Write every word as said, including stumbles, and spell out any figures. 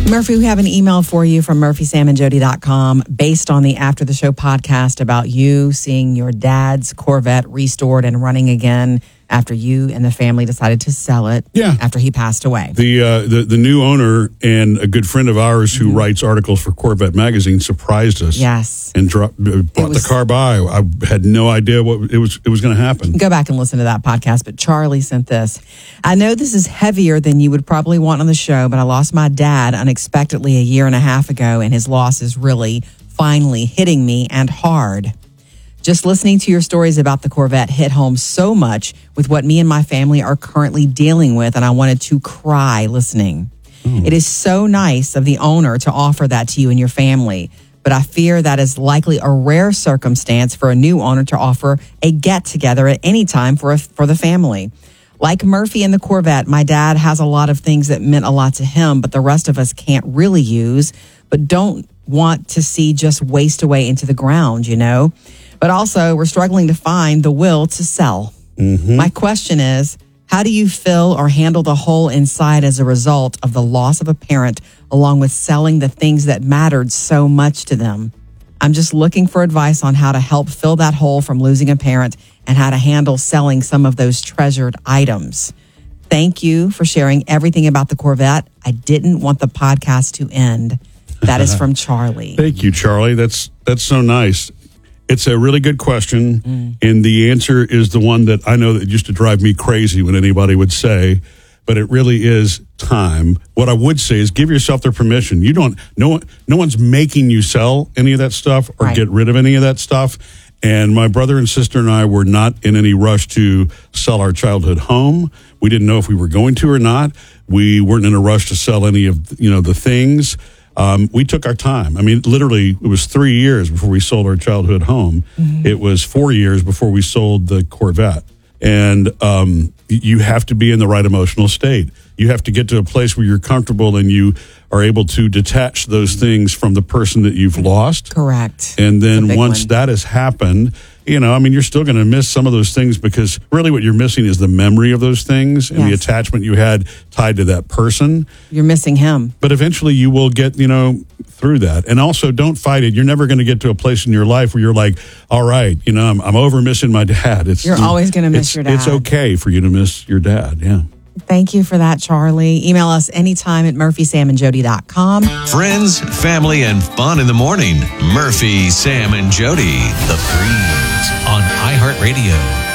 Murphy, we have an email for you from murphy sam and jody dot com based on the After the Show podcast about you seeing your dad's Corvette restored and running again after you and the family decided to sell it yeah. after he passed away. The, uh, the the new owner and a good friend of ours who mm-hmm. writes articles for Corvette Magazine surprised us. Yes. And dropped, uh, brought was, the car by. I had no idea what it was it was going to happen. Go back and listen to that podcast, but Charlie sent this. I know this is heavier than you would probably want on the show, but I lost my dad unexpectedly a year and a half ago, and his loss is really finally hitting me and hard. Just listening to your stories about the Corvette hit home so much with what me and my family are currently dealing with, and I wanted to cry listening. Mm. It is so nice of the owner to offer that to you and your family, but I fear that is likely a rare circumstance for a new owner to offer a get-together at any time for a, for the family. Like Murphy and the Corvette, my dad has a lot of things that meant a lot to him, but the rest of us can't really use, but don't want to see just waste away into the ground, you know? But also, we're struggling to find the will to sell. Mm-hmm. My question is, how do you fill or handle the hole inside as a result of the loss of a parent, along with selling the things that mattered so much to them? I'm just looking for advice on how to help fill that hole from losing a parent and how to handle selling some of those treasured items. Thank you for sharing everything about the Corvette. I didn't want the podcast to end. That is from Charlie. Thank you, Charlie. That's that's so nice. It's a really good question, mm. and the answer is the one that I know that used to drive me crazy when anybody would say, but it really is time. What I would say is give yourself the permission. You don't, no one, no one's making you sell any of that stuff or right. get rid of any of that stuff. And my brother and sister and I were not in any rush to sell our childhood home. We didn't know if we were going to or not. We weren't in a rush to sell any of, you know, the things. Um, we took our time. I mean, literally, it was three years before we sold our childhood home. Mm-hmm. It was four years before we sold the Corvette. And um, you have to be in the right emotional state. You have to get to a place where you're comfortable and you are able to detach those things from the person that you've lost. Correct. And then once one. that has happened, you know, I mean, you're still going to miss some of those things because really what you're missing is the memory of those things and yes. the attachment you had tied to that person. You're missing him. But eventually you will get, you know, through that. And also don't fight it. You're never going to get to a place in your life where you're like, all right, you know, I'm, I'm over missing my dad. It's, you're always going to miss your dad. It's okay for you to miss your dad. Yeah. Thank you for that, Charlie. Email us anytime at murphy sam and jody dot com. Friends, family, and fun in the morning. Murphy, Sam, and Jody. The Freeze on iHeartRadio.